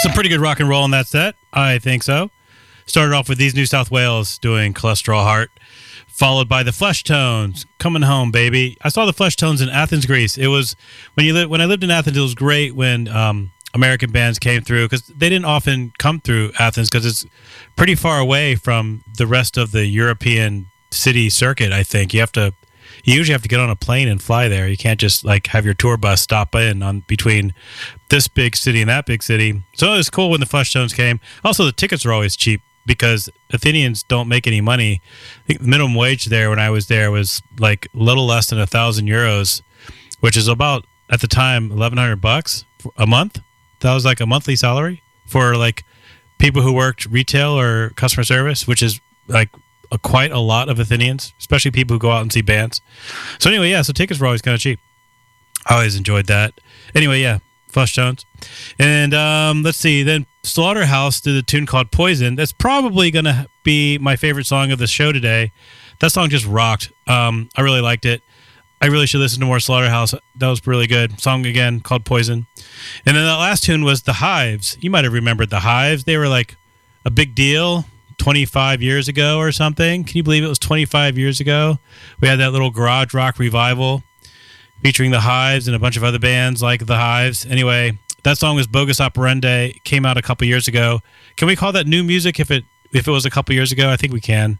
Some pretty good rock and roll in that set. I think so. Started off with these New South Wales doing Cholesterol Heart, followed by the Flesh Tones, Coming Home, Baby. I saw the Flesh Tones in Athens, Greece. It was when I lived in Athens, it was great when American bands came through, because they didn't often come through Athens because it's pretty far away from the rest of the European city circuit. I think you usually have to get on a plane and fly there. You can't just like have your tour bus stop in on between this big city and that big city. So it was cool when the Flesh Tones came. Also, the tickets are always cheap because Athenians don't make any money. I think the minimum wage there when I was there was like a little less than €1,000, which is about at the time $1,100 a month. That was like a monthly salary for like people who worked retail or customer service, which is like quite a lot of Athenians, especially people who go out and see bands. So anyway, yeah, so tickets were always kind of cheap. I always enjoyed that. Anyway, yeah, Flesh Tones. And let's see, then Slaughterhouse did a tune called Poison. That's probably going to be my favorite song of the show today. That song just rocked. I really liked it. I really should listen to more Slaughterhouse. That was really good. Song again called Poison. And then that last tune was The Hives. You might have remembered The Hives. They were like a big deal 25 years ago or something. Can you believe it was 25 years ago? We had that little garage rock revival featuring The Hives and a bunch of other bands like The Hives. Anyway, that song was Bogus Operandi. It came out a couple years ago. Can we call that new music if it was a couple years ago? I think we can.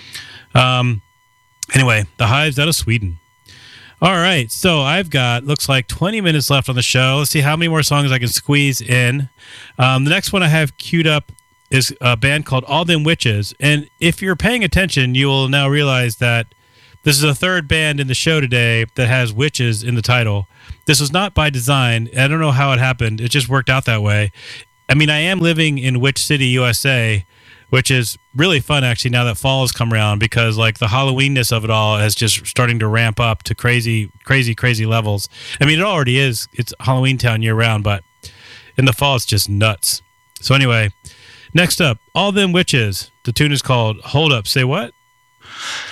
Anyway, The Hives out of Sweden. All right, so I've got, looks like 20 minutes left on the show. Let's see how many more songs I can squeeze in. The next one I have queued up is a band called All Them Witches. And if you're paying attention, you will now realize that this is a third band in the show today that has witches in the title. This was not by design. I don't know how it happened. It just worked out that way. I mean, I am living in Witch City, USA, which is really fun, actually, now that fall has come around, because like the Halloweenness of it all is just starting to ramp up to crazy, crazy, crazy levels. I mean, it already is. It's Halloween town year round, but in the fall, it's just nuts. So anyway, next up, All Them Witches. The tune is called Hold Up, Say What?